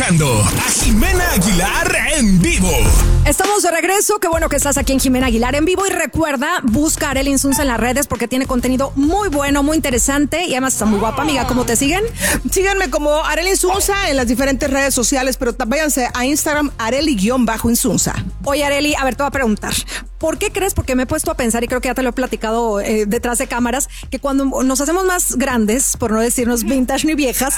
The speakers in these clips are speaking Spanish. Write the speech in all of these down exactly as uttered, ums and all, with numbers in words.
escuchando a Jimena Aguilar en vivo. Estamos de regreso. Qué bueno que estás aquí en Jimena Aguilar en vivo. Y recuerda, busca a Arely Insunza en las redes porque tiene contenido muy bueno, muy interesante. Y además está muy guapa, amiga. ¿Cómo te siguen? Síganme como Arely Insunza en las diferentes redes sociales, pero váyanse a Instagram, Arely-Insunza. Oye, Arely, a ver, te voy a preguntar. ¿Por qué crees? Porque me he puesto a pensar, y creo que ya te lo he platicado eh, detrás de cámaras, que cuando nos hacemos más grandes, por no decirnos vintage ni viejas,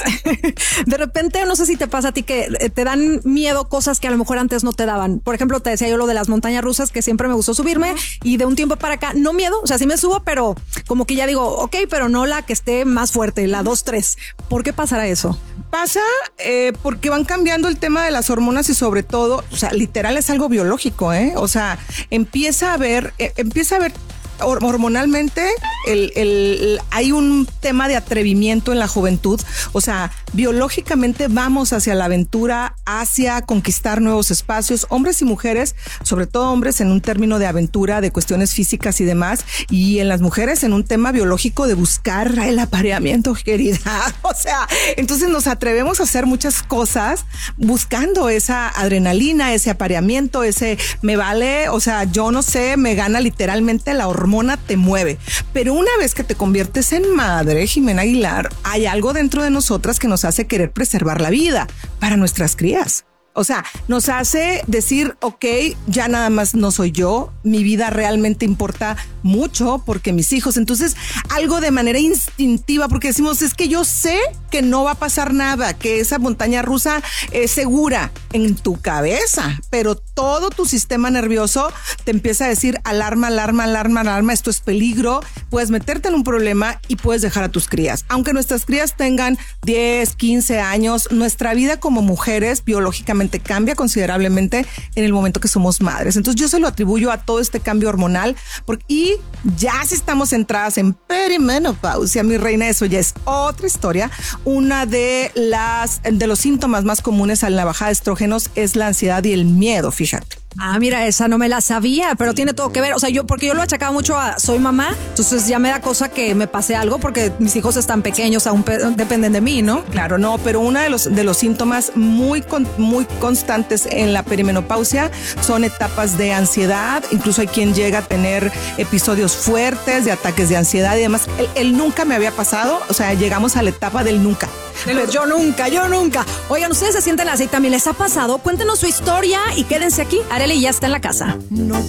de repente, no sé si te pasa a ti que te dan miedo cosas que a lo mejor antes no te daban. Por ejemplo, te decía yo lo de las montañas rusas, que siempre me gustó subirme, y de un tiempo para acá, no miedo, o sea, sí me subo, pero como que ya digo, ok, pero no la que esté más fuerte, la dos, tres. ¿Por qué pasará eso? Pasa eh, porque van cambiando el tema de las hormonas y sobre todo, o sea, literal es algo biológico, ¿eh? O sea, empieza a haber, eh, empieza a haber hormonalmente el, el, hay un tema de atrevimiento en la juventud. O sea, biológicamente vamos hacia la aventura, hacia conquistar nuevos espacios, hombres y mujeres, sobre todo hombres en un término de aventura, de cuestiones físicas y demás, y en las mujeres en un tema biológico de buscar el apareamiento, querida. O sea, entonces nos atrevemos a hacer muchas cosas buscando esa adrenalina, ese apareamiento, ese me vale, o sea, yo no sé, me gana literalmente la hormona. Hormona te mueve, pero una vez que te conviertes en madre, Jimena Aguilar, hay algo dentro de nosotras que nos hace querer preservar la vida para nuestras crías. O sea, nos hace decir, ok, ya nada más no soy yo, mi vida realmente importa mucho porque mis hijos, entonces algo de manera instintiva, porque decimos, es que yo sé que no va a pasar nada, que esa montaña rusa es segura en tu cabeza, pero todo tu sistema nervioso te empieza a decir alarma, alarma, alarma, alarma, esto es peligro, puedes meterte en un problema y puedes dejar a tus crías. Aunque nuestras crías tengan diez, quince años, nuestra vida como mujeres biológicamente cambia considerablemente en el momento que somos madres. Entonces yo se lo atribuyo a todo este cambio hormonal porque, y ya si estamos entradas en perimenopausia, mi reina, eso ya es otra historia. Una de las de los síntomas más comunes a la bajada de estrógenos es la ansiedad y el miedo, fíjate. Ah, mira, esa no me la sabía, pero tiene todo que ver. O sea, yo, porque yo lo achacaba mucho a soy mamá, entonces ya me da cosa que me pase algo porque mis hijos están pequeños, aún pe- dependen de mí, ¿no? Claro, no, pero uno de los, de los síntomas muy, con, muy constantes en la perimenopausia son etapas de ansiedad. Incluso hay quien llega a tener episodios fuertes de ataques de ansiedad y demás. El, el nunca me había pasado, o sea, llegamos a la etapa del nunca. Pero yo nunca, yo nunca. Oigan, ustedes se sienten así, también les ha pasado. Cuéntenos su historia y quédense aquí. Arely ya está en la casa. No